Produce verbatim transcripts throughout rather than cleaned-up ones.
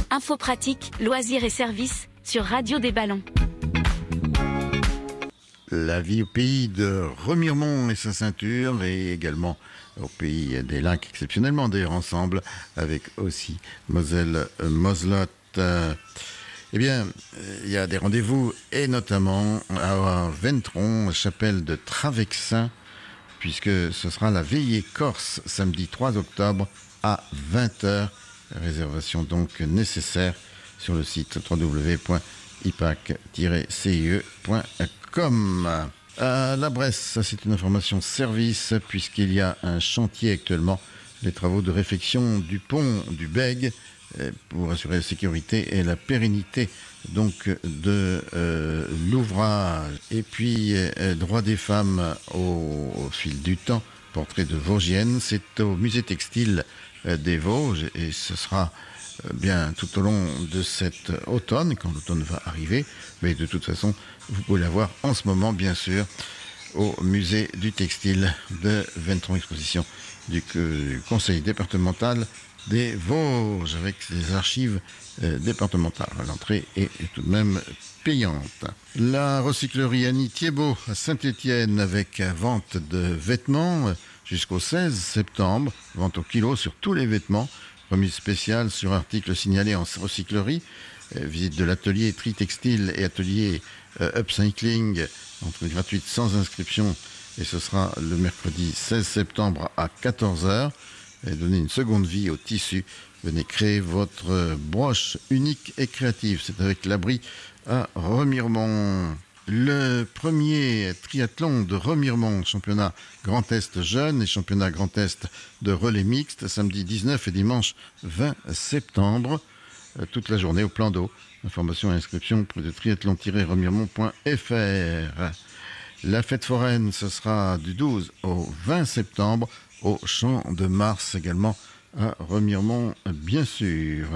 Infos pratiques, loisirs et services sur Radio des Ballons. La vie au pays de Remiremont et sa ceinture, et également au pays des lacs, exceptionnellement d'ailleurs ensemble, avec aussi Moselle Moselotte. Euh, eh bien, il y a des rendez-vous, et notamment à Ventron, chapelle de Travexin, puisque ce sera la veillée corse, samedi trois octobre à vingt heures. Réservation donc nécessaire sur le site w w w point i p a c tiret c i e point com. À la Bresse, ça c'est une information service, puisqu'il y a un chantier actuellement, les travaux de réfection du pont du Bègue, pour assurer la sécurité et la pérennité donc de euh, l'ouvrage. Et puis euh, droit des femmes au, au fil du temps, portrait de Vosgienne, c'est au musée textile euh, des Vosges, et ce sera euh, bien tout au long de cet automne, quand l'automne va arriver, mais de toute façon vous pouvez la voir en ce moment bien sûr au musée du textile de Ventron, exposition du, du conseil départemental des Vosges, avec des archives euh, départementales. L'entrée est tout de même payante. La recyclerie Annie Thiebaud à Saint-Étienne, avec vente de vêtements jusqu'au seize septembre, vente au kilo sur tous les vêtements, remise spéciale sur articles signalés en recyclerie, euh, visite de l'atelier tri textile et atelier euh, upcycling, entrée gratuite sans inscription, et ce sera le mercredi seize septembre à quatorze heures. Et donner une seconde vie au tissu. Venez créer votre broche unique et créative. C'est avec l'abri à Remiremont. Le premier triathlon de Remiremont, championnat Grand Est jeune et championnat Grand Est de relais mixte, samedi dix-neuf et dimanche vingt septembre, toute la journée au plan d'eau. Information et inscription auprès de triathlon tiret remiremont point f r. La fête foraine, ce sera du douze au vingt septembre, au Champ de Mars également à Remiremont, bien sûr.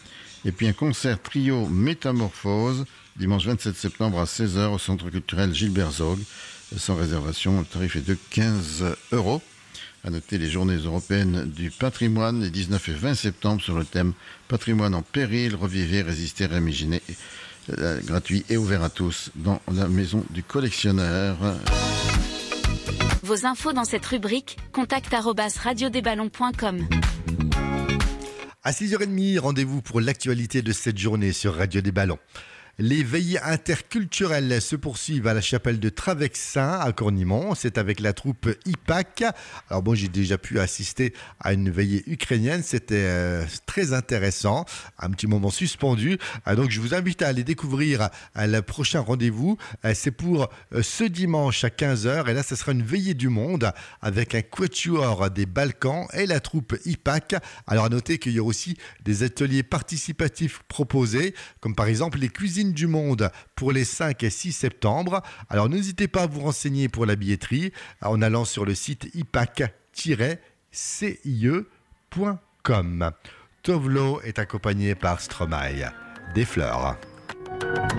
Et puis un concert trio Métamorphose, dimanche vingt-sept septembre à seize heures au Centre culturel Gilbert Zog, sans réservation. Le tarif est de quinze euros. À noter les journées européennes du patrimoine les dix-neuf et vingt septembre sur le thème Patrimoine en péril, revivez, résistez, réimaginer. Euh, gratuit et ouvert à tous dans la maison du collectionneur. Vos infos dans cette rubrique, contact arobase radio des ballons point com. À six heures trente, rendez-vous pour l'actualité de cette journée sur Radio des Ballons. Les veillées interculturelles se poursuivent à la chapelle de Travexin à Cornimont. C'est avec la troupe I P A C. Alors bon, j'ai déjà pu assister à une veillée ukrainienne. C'était euh, très intéressant. Un petit moment suspendu. Euh, donc je vous invite à aller découvrir euh, le prochain rendez-vous. Euh, c'est pour euh, ce dimanche à quinze heures. Et là, ce sera une veillée du monde avec un quatuor des Balkans et la troupe I P A C. Alors à noter qu'il y a aussi des ateliers participatifs proposés, comme par exemple les cuisines du monde pour les cinq et six septembre. Alors n'hésitez pas à vous renseigner pour la billetterie en allant sur le site i p a c tiret c i e point com. Tovlo est accompagné par Stromae. Des fleurs.